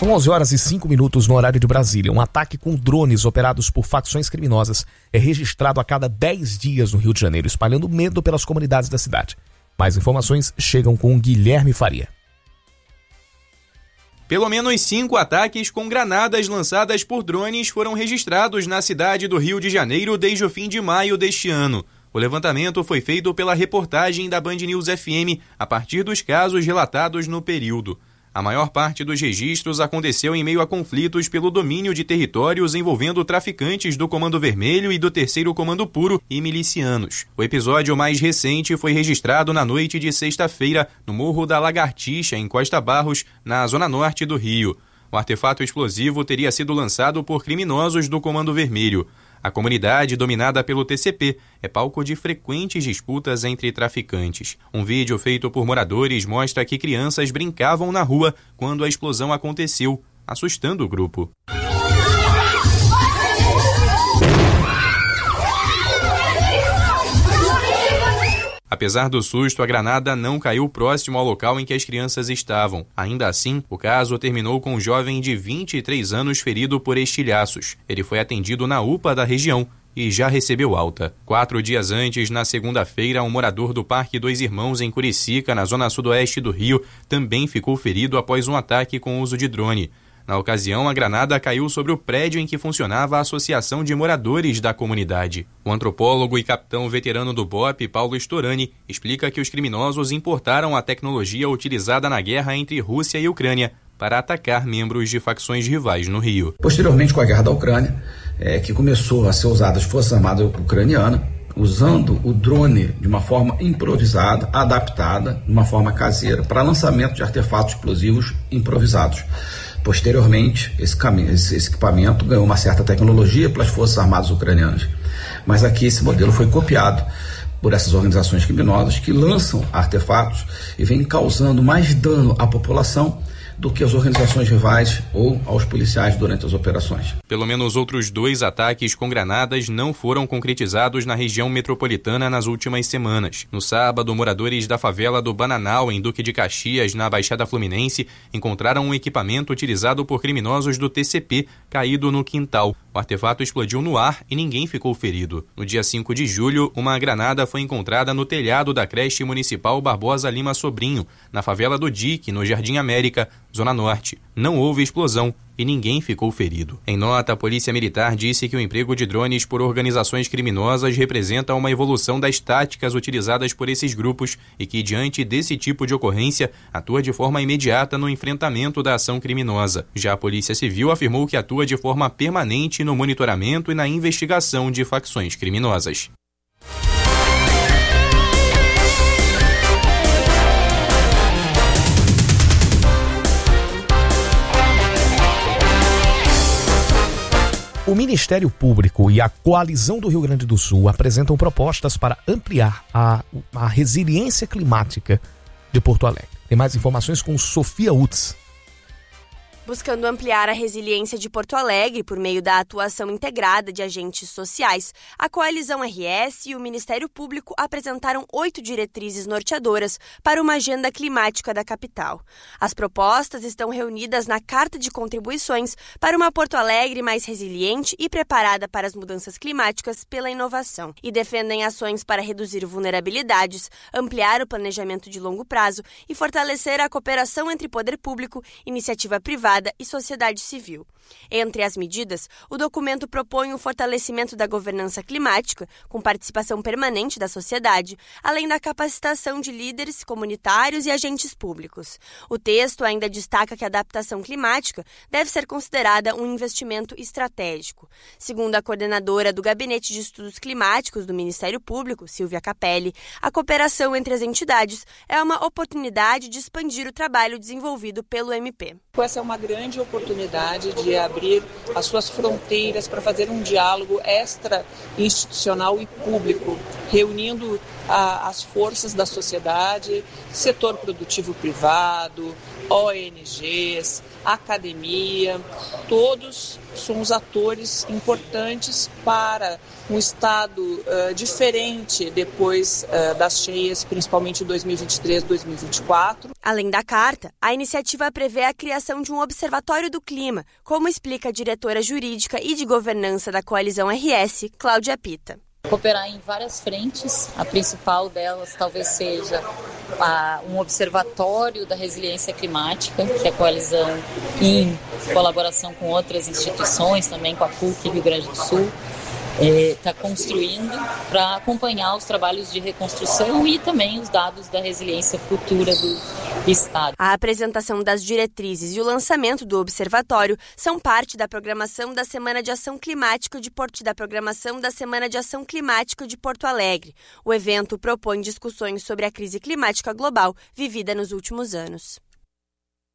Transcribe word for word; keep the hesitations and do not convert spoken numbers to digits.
São onze horas e cinco minutos no horário de Brasília. Um ataque com drones operados por facções criminosas é registrado a cada dez dias no Rio de Janeiro, espalhando medo pelas comunidades da cidade. Mais informações chegam com Guilherme Faria. Pelo menos cinco ataques com granadas lançadas por drones foram registrados na cidade do Rio de Janeiro desde o fim de maio deste ano. O levantamento foi feito pela reportagem da Band News F M a partir dos casos relatados no período. A maior parte dos registros aconteceu em meio a conflitos pelo domínio de territórios envolvendo traficantes do Comando Vermelho e do Terceiro Comando Puro e milicianos. O episódio mais recente foi registrado na noite de sexta-feira no Morro da Lagartixa, em Costa Barros, na zona norte do Rio. O artefato explosivo teria sido lançado por criminosos do Comando Vermelho. A comunidade, dominada pelo T C P, é palco de frequentes disputas entre traficantes. Um vídeo feito por moradores mostra que crianças brincavam na rua quando a explosão aconteceu, assustando o grupo. Apesar do susto, a granada não caiu próximo ao local em que as crianças estavam. Ainda assim, o caso terminou com um jovem de vinte e três anos ferido por estilhaços. Ele foi atendido na U P A da região e já recebeu alta. Quatro dias antes, na segunda-feira, um morador do Parque Dois Irmãos, em Curicica, na zona sudoeste do Rio, também ficou ferido após um ataque com uso de drone. Na ocasião, a granada caiu sobre o prédio em que funcionava a Associação de Moradores da Comunidade. O antropólogo e capitão veterano do B O P, Paulo Storani, explica que os criminosos importaram a tecnologia utilizada na guerra entre Rússia e Ucrânia para atacar membros de facções rivais no Rio. Posteriormente, com a guerra da Ucrânia, é, que começou a ser usada as Forças Armadas Ucranianas, usando o drone de uma forma improvisada, adaptada, de uma forma caseira, para lançamento de artefatos explosivos improvisados. Posteriormente, esse, caminho, esse, esse equipamento ganhou uma certa tecnologia pelas Forças Armadas Ucranianas. Mas aqui esse modelo foi copiado por essas organizações criminosas que lançam artefatos e vêm causando mais dano à população do que as organizações rivais ou aos policiais durante as operações. Pelo menos outros dois ataques com granadas não foram concretizados na região metropolitana nas últimas semanas. No sábado, moradores da favela do Bananal, em Duque de Caxias, na Baixada Fluminense, encontraram um equipamento utilizado por criminosos do T C P caído no quintal. O artefato explodiu no ar e ninguém ficou ferido. No dia cinco de julho, uma granada foi encontrada no telhado da creche municipal Barbosa Lima Sobrinho, na favela do Dique, no Jardim América, Zona Norte. Não houve explosão e ninguém ficou ferido. Em nota, a Polícia Militar disse que o emprego de drones por organizações criminosas representa uma evolução das táticas utilizadas por esses grupos e que, diante desse tipo de ocorrência, atua de forma imediata no enfrentamento da ação criminosa. Já a Polícia Civil afirmou que atua de forma permanente no monitoramento e na investigação de facções criminosas. O Ministério Público e a Coalizão do Rio Grande do Sul apresentam propostas para ampliar a, a resiliência climática de Porto Alegre. Tem mais informações com Sofia Utz. Buscando ampliar a resiliência de Porto Alegre por meio da atuação integrada de agentes sociais, a Coalizão R S e o Ministério Público apresentaram oito diretrizes norteadoras para uma agenda climática da capital. As propostas estão reunidas na Carta de Contribuições para uma Porto Alegre mais resiliente e preparada para as mudanças climáticas pela inovação, e defendem ações para reduzir vulnerabilidades, ampliar o planejamento de longo prazo e fortalecer a cooperação entre poder público, iniciativa privada e sociedade civil. Entre as medidas, o documento propõe o fortalecimento da governança climática, com participação permanente da sociedade, além da capacitação de líderes comunitários e agentes públicos. O texto ainda destaca que a adaptação climática deve ser considerada um investimento estratégico. Segundo a coordenadora do Gabinete de Estudos Climáticos do Ministério Público, Silvia Capelli, a cooperação entre as entidades é uma oportunidade de expandir o trabalho desenvolvido pelo M P. Essa é uma grande oportunidade de abrir as suas fronteiras para fazer um diálogo extra-institucional e público, reunindo a, as forças da sociedade, setor produtivo privado, O N Gs, academia, todos somos atores importantes para um estado uh, diferente depois uh, das cheias, principalmente dois mil e vinte e três, dois mil e vinte e quatro. Além da carta, a iniciativa prevê a criação de um observatório do clima, como explica a diretora jurídica e de governança da Coalizão R S, Cláudia Pita. Cooperar em várias frentes, a principal delas talvez seja a, um observatório da resiliência climática, que a coalizão, em colaboração com outras instituições, também com a P U C Rio Grande do Sul, está é, construindo para acompanhar os trabalhos de reconstrução e também os dados da resiliência futura do, do Estado. A apresentação das diretrizes e o lançamento do observatório são parte da programação da Semana de Ação Climática de Porto, da programação da Semana de Ação Climática de Porto Alegre. O evento propõe discussões sobre a crise climática global vivida nos últimos anos.